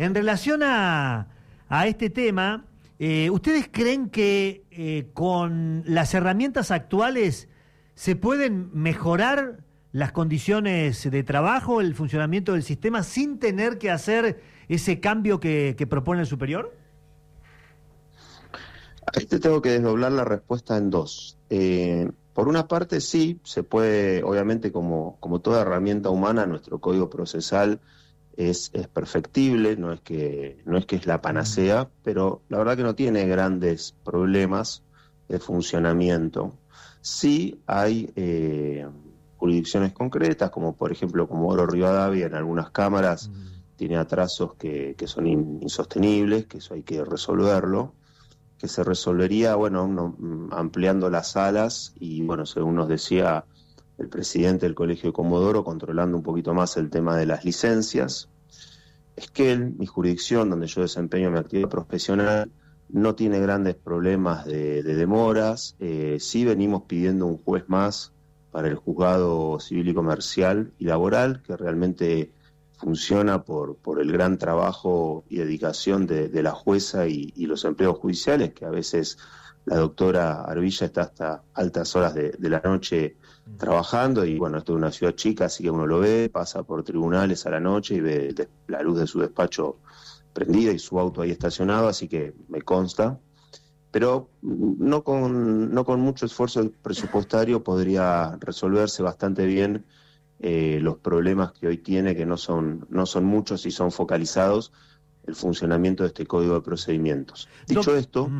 En relación a este tema, ¿ustedes creen que con las herramientas actuales se pueden mejorar las condiciones de trabajo, el funcionamiento del sistema, sin tener que hacer ese cambio que propone el superior? Ahí te tengo que desdoblar la respuesta en dos. Por una parte, sí, se puede, obviamente, como toda herramienta humana, nuestro código procesal es perfectible, no es que es la panacea, pero la verdad que no tiene grandes problemas de funcionamiento. Sí hay jurisdicciones concretas, como por ejemplo Comodoro Rivadavia, en algunas cámaras tiene atrasos que son insostenibles, que eso hay que resolverlo, que se resolvería, bueno, ampliando las salas y, bueno, según nos decía el presidente del Colegio de Comodoro, controlando un poquito más el tema de las licencias. Esquel, mi jurisdicción, donde yo desempeño mi actividad profesional, no tiene grandes problemas de demoras. Sí venimos pidiendo un juez más para el juzgado civil y comercial y laboral, que realmente funciona por el gran trabajo y dedicación de la jueza y los empleados judiciales, que a veces la doctora Arvilla está hasta altas horas de la noche trabajando, y bueno, esto es una ciudad chica, así que uno lo ve, pasa por tribunales a la noche y ve la luz de su despacho prendida y su auto ahí estacionado, así que me consta. Pero no con mucho esfuerzo presupuestario podría resolverse bastante bien los problemas que hoy tiene, que no son muchos y son focalizados, el funcionamiento de este código de procedimientos. Dicho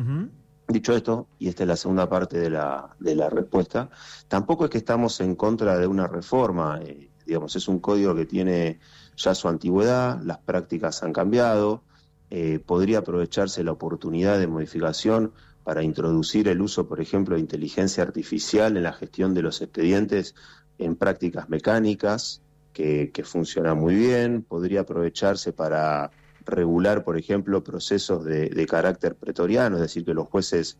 esto, y esta es la segunda parte de la respuesta, tampoco es que estamos en contra de una reforma, digamos, es un código que tiene ya su antigüedad, las prácticas han cambiado, podría aprovecharse la oportunidad de modificación para introducir el uso, por ejemplo, de inteligencia artificial en la gestión de los expedientes en prácticas mecánicas, que funciona muy bien. Podría aprovecharse para regular, por ejemplo, procesos de carácter pretoriano, es decir, que los jueces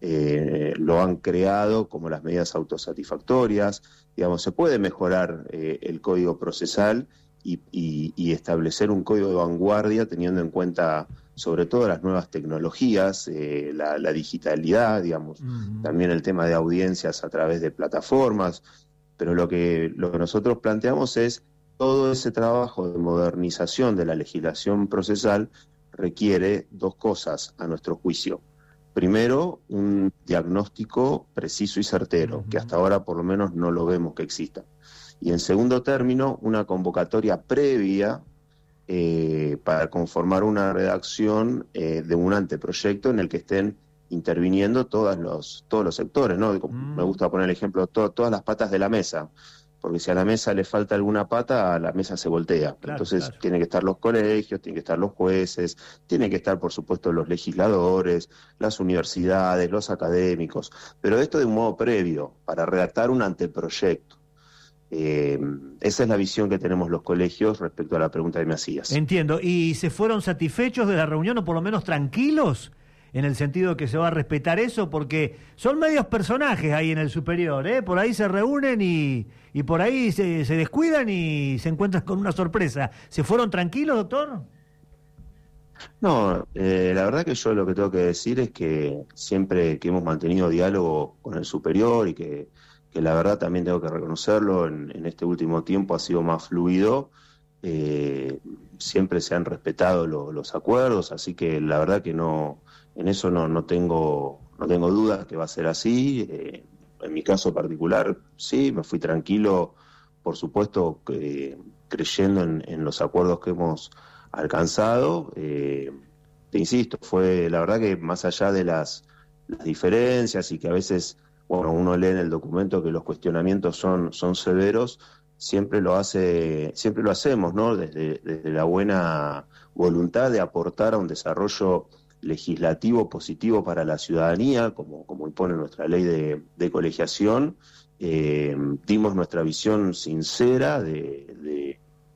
lo han creado como las medidas autosatisfactorias. Digamos, se puede mejorar el código procesal y establecer un código de vanguardia teniendo en cuenta sobre todo las nuevas tecnologías, la digitalidad, digamos, también el tema de audiencias a través de plataformas. Pero lo que nosotros planteamos es todo ese trabajo de modernización de la legislación procesal requiere dos cosas a nuestro juicio. Primero, un diagnóstico preciso y certero, que hasta ahora por lo menos no lo vemos que exista. Y en segundo término, una convocatoria previa para conformar una redacción de un anteproyecto en el que estén interviniendo todos los sectores, ¿no? Me gusta poner el ejemplo, todas las patas de la mesa, porque si a la mesa le falta alguna pata, la mesa se voltea. Claro, entonces claro. Tienen que estar los colegios, tienen que estar los jueces, tienen que estar, por supuesto, los legisladores, las universidades, los académicos, pero esto de un modo previo, para redactar un anteproyecto. Esa es la visión que tenemos los colegios respecto a la pregunta que me hacías. Entiendo. ¿Y se fueron satisfechos de la reunión o por lo menos tranquilos? En el sentido de que se va a respetar eso, porque son medios personajes ahí en el superior, ¿eh? Por ahí se reúnen y por ahí se descuidan y se encuentran con una sorpresa. ¿Se fueron tranquilos, doctor? No, la verdad que yo lo que tengo que decir es que siempre que hemos mantenido diálogo con el superior y que la verdad también tengo que reconocerlo, en este último tiempo ha sido más fluido, siempre se han respetado los acuerdos, así que la verdad que no, en eso no tengo dudas que va a ser así. En mi caso particular, sí, me fui tranquilo, por supuesto, creyendo en los acuerdos que hemos alcanzado. Te insisto, fue la verdad que más allá de las diferencias y que a veces, bueno, uno lee en el documento que los cuestionamientos son severos, siempre lo hacemos, ¿no? Desde la buena voluntad de aportar a un desarrollo legislativo positivo para la ciudadanía, como impone nuestra ley de colegiación. Dimos nuestra visión sincera del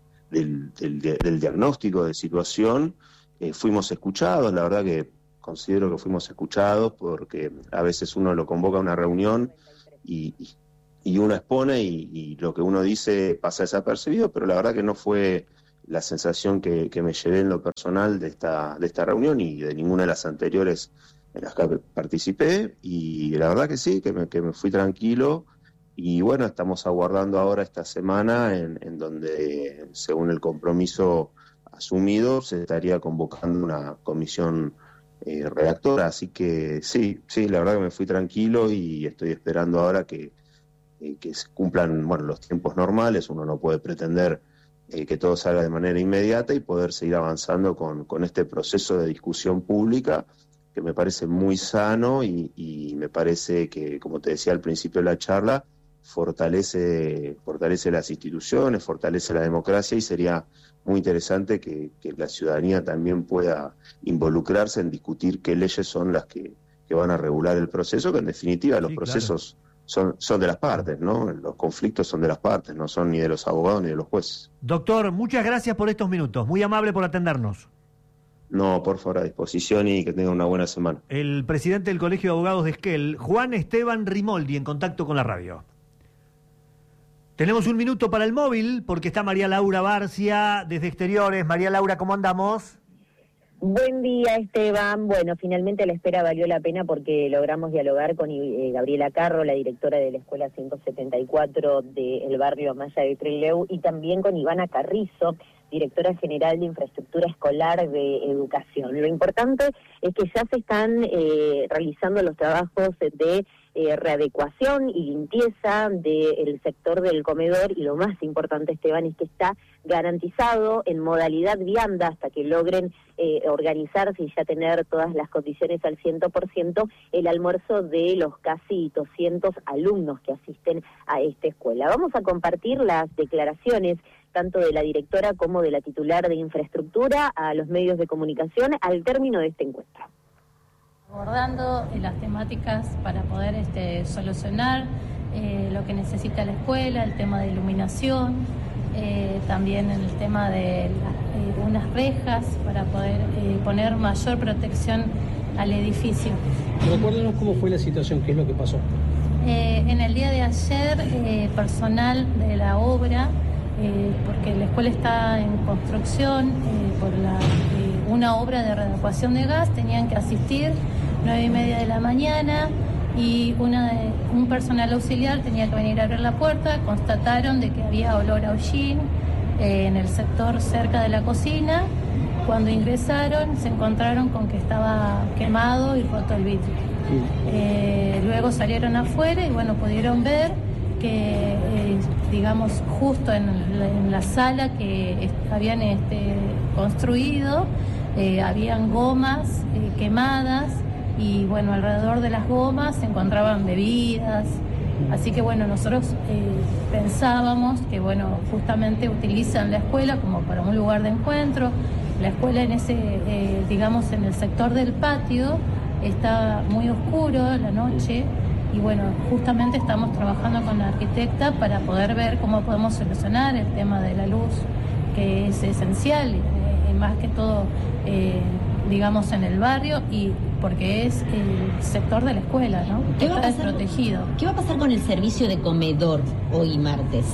diagnóstico de situación. Fuimos escuchados, la verdad que considero que fuimos escuchados, porque a veces uno lo convoca a una reunión y uno expone y lo que uno dice pasa desapercibido, pero la verdad que no fue la sensación que me llevé en lo personal de esta reunión y de ninguna de las anteriores en las que participé, y la verdad que sí, que me fui tranquilo. Y bueno, estamos aguardando ahora esta semana en donde, según el compromiso asumido, se estaría convocando una comisión redactora. Así que sí, la verdad que me fui tranquilo y estoy esperando ahora que se cumplan, bueno, los tiempos normales. Uno no puede pretender que todo salga de manera inmediata y poder seguir avanzando con este proceso de discusión pública que me parece muy sano y me parece que, como te decía al principio de la charla, fortalece las instituciones, fortalece la democracia, y sería muy interesante que la ciudadanía también pueda involucrarse en discutir qué leyes son las que van a regular el proceso, que en definitiva los procesos son de las partes, ¿no? Los conflictos son de las partes, no son ni de los abogados ni de los jueces. Doctor, muchas gracias por estos minutos, muy amable por atendernos. No, por favor, a disposición, y que tenga una buena semana. El presidente del Colegio de Abogados de Esquel, Juan Esteban Rimoldi, en contacto con la radio. Tenemos un minuto para el móvil, porque está María Laura Barcia desde Exteriores. María Laura, ¿cómo andamos? Buen día, Esteban. Bueno, finalmente la espera valió la pena porque logramos dialogar con Gabriela Carro, la directora de la Escuela 174 del barrio Amaya de Trelew, y también con Ivana Carrizo, directora general de Infraestructura Escolar de Educación. Lo importante es que ya se están realizando los trabajos de readecuación y limpieza del sector del comedor, y lo más importante, Esteban, es que está garantizado en modalidad vianda hasta que logren organizarse y ya tener todas las condiciones al 100% el almuerzo de los casi 200 alumnos que asisten a esta escuela. Vamos a compartir las declaraciones tanto de la directora como de la titular de infraestructura a los medios de comunicación al término de este encuentro. Abordando las temáticas para poder solucionar lo que necesita la escuela, el tema de iluminación, también el tema de unas rejas para poder poner mayor protección al edificio. Recuérdenos cómo fue la situación, qué es lo que pasó. En el día de ayer, personal de la obra, porque la escuela está en construcción por una obra de readecuación de gas, tenían que asistir 9:30 de la mañana, y un personal auxiliar tenía que venir a abrir la puerta. Constataron de que había olor a hollín en el sector cerca de la cocina. Cuando ingresaron se encontraron con que estaba quemado y roto el vidrio. Luego salieron afuera y bueno, pudieron ver que digamos justo en la sala que habían construido habían gomas quemadas, y bueno, alrededor de las gomas se encontraban bebidas. Así que bueno, nosotros pensábamos que bueno, justamente utilizan la escuela como para un lugar de encuentro. La escuela en digamos en el sector del patio está muy oscuro la noche, y bueno, justamente estamos trabajando con la arquitecta para poder ver cómo podemos solucionar el tema de la luz, que es esencial, más que todo digamos en el barrio, y porque es el sector de la escuela, ¿no? ¿Qué va a pasar, está desprotegido. ¿Qué va a pasar con el servicio de comedor hoy martes?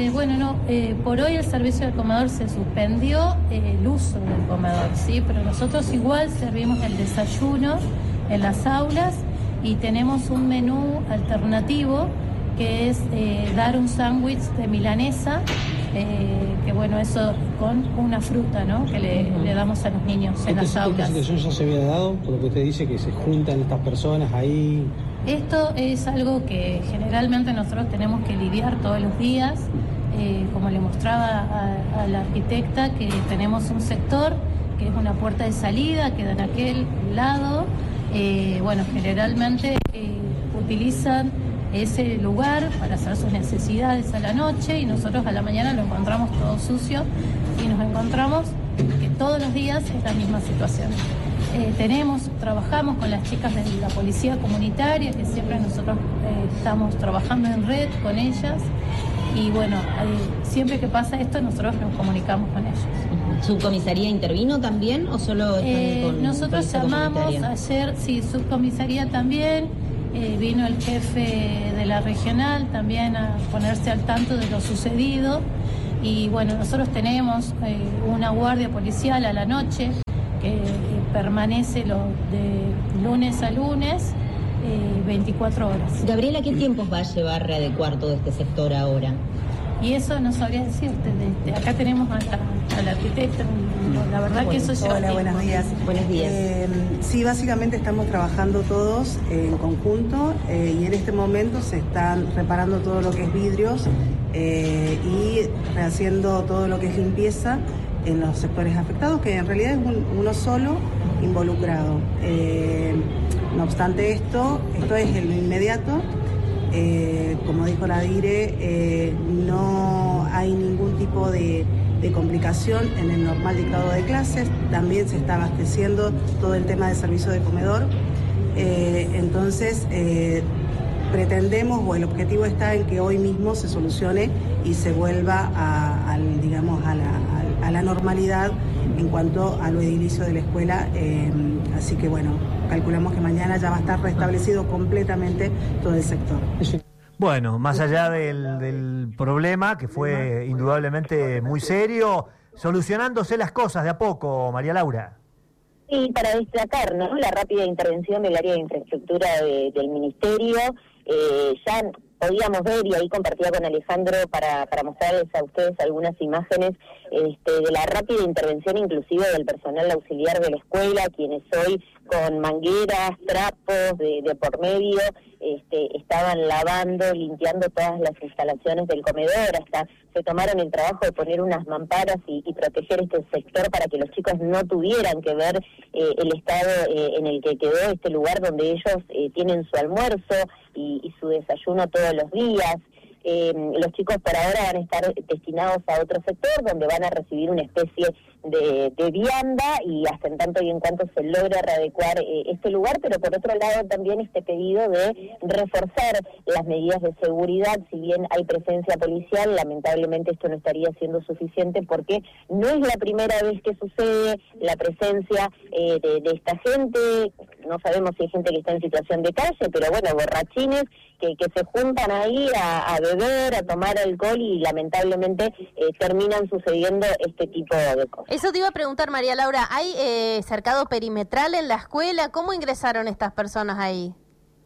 Por hoy el servicio de comedor se suspendió el uso del comedor, ¿sí? Pero nosotros igual servimos el desayuno en las aulas, y tenemos un menú alternativo que es dar un sándwich de milanesa, que bueno, eso con una fruta, ¿no? Que le damos a los niños en las aulas. ¿Esta situación ya se había dado? Por lo que usted dice, que se juntan estas personas ahí. Esto es algo que generalmente nosotros tenemos que lidiar todos los días. Como le mostraba a la arquitecta, que tenemos un sector que es una puerta de salida, queda en aquel lado. Generalmente utilizan ese lugar para hacer sus necesidades a la noche, y nosotros a la mañana lo encontramos todo sucio, y nos encontramos que todos los días es la misma situación. Trabajamos con las chicas de la policía comunitaria, que siempre nosotros estamos trabajando en red con ellas, y bueno, siempre que pasa esto nosotros nos comunicamos con ellos. ¿Subcomisaría intervino también o solo están con nosotros llamamos ayer, sí, subcomisaría también, vino el jefe de la regional también a ponerse al tanto de lo sucedido, Y bueno, nosotros tenemos una guardia policial a la noche que permanece de lunes a lunes, 24 horas. Gabriela, ¿qué tiempos va a llevar readecuar todo este sector ahora? Y eso no sabría decirte. Acá tenemos a la arquitecta. La verdad que eso lleva Hola, tiempo. buenos días. Buenos días. Sí, básicamente estamos trabajando todos en conjunto y en este momento se están reparando todo lo que es vidrios y rehaciendo todo lo que es limpieza en los sectores afectados, que en realidad es uno solo involucrado. No obstante esto es el inmediato. Como dijo la DIRE, no hay ningún tipo de complicación en el normal dictado de clases. También se está abasteciendo todo el tema de servicio de comedor. Entonces, pretendemos, o el objetivo está en que hoy mismo se solucione y se vuelva a la normalidad en cuanto a lo edilicio de la escuela. Así que bueno, calculamos que mañana ya va a estar restablecido completamente todo el sector. Bueno, más allá del problema, que fue indudablemente muy serio, solucionándose las cosas de a poco, María Laura. Sí, para destacar, ¿no?, la rápida intervención del área de infraestructura del Ministerio. Ya podíamos ver, y ahí compartía con Alejandro para mostrarles a ustedes algunas imágenes de la rápida intervención inclusive del personal auxiliar de la escuela, quienes hoy con mangueras, trapos de por medio estaban lavando, limpiando todas las instalaciones del comedor. Hasta se tomaron el trabajo de poner unas mamparas y proteger este sector para que los chicos no tuvieran que ver el estado en el que quedó este lugar donde ellos tienen su almuerzo y su desayuno todos los días. Los chicos por ahora van a estar destinados a otro sector donde van a recibir una especie de vianda, y hasta en tanto y en cuanto se logra readecuar este lugar. Pero por otro lado también este pedido de reforzar las medidas de seguridad. Si bien hay presencia policial, lamentablemente esto no estaría siendo suficiente, porque no es la primera vez que sucede la presencia de esta gente. No sabemos si hay gente que está en situación de calle, pero bueno, borrachines que se juntan ahí a beber, a tomar alcohol, y lamentablemente terminan sucediendo este tipo de cosas. Eso te iba a preguntar, María Laura, ¿hay cercado perimetral en la escuela? ¿Cómo ingresaron estas personas ahí?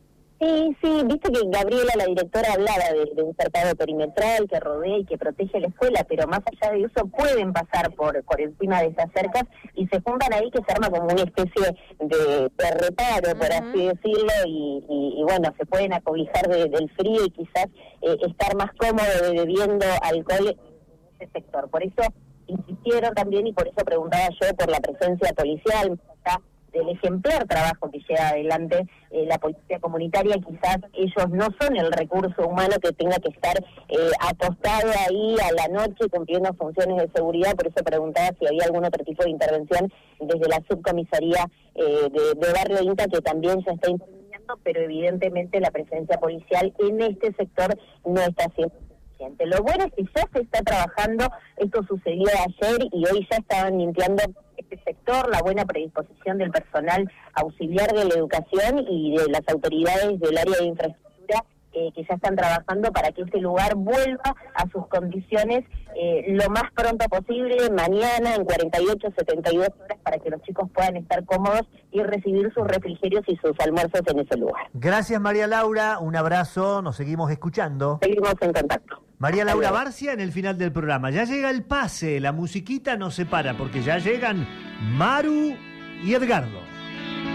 Sí, viste que Gabriela, la directora, hablaba de un cercado perimetral que rodea y que protege la escuela, pero más allá de eso pueden pasar por encima de esas cercas y se juntan ahí, que se arma como una especie de reparo, por así decirlo, y bueno, se pueden acobijar del frío y quizás estar más cómodos bebiendo alcohol en ese sector. Por eso insistieron también, y por eso preguntaba yo por la presencia policial, del ejemplar trabajo que lleva adelante la policía comunitaria. Quizás ellos no son el recurso humano que tenga que estar apostado ahí a la noche cumpliendo funciones de seguridad. Por eso preguntaba si había algún otro tipo de intervención desde la subcomisaría de Barrio Inca, que también ya está interviniendo, pero evidentemente la presencia policial en este sector no está siendo suficiente. Lo bueno es que ya se está trabajando. Esto sucedió ayer y hoy ya estaban limpiando este sector. La buena predisposición del personal auxiliar de la educación y de las autoridades del área de infraestructura que ya están trabajando para que este lugar vuelva a sus condiciones lo más pronto posible, mañana en 48, 72 horas, para que los chicos puedan estar cómodos y recibir sus refrigerios y sus almuerzos en ese lugar. Gracias, María Laura, un abrazo, nos seguimos escuchando. Seguimos en contacto. María Laura Barcia en el final del programa. Ya llega el pase, la musiquita no se para, porque ya llegan Maru y Edgardo.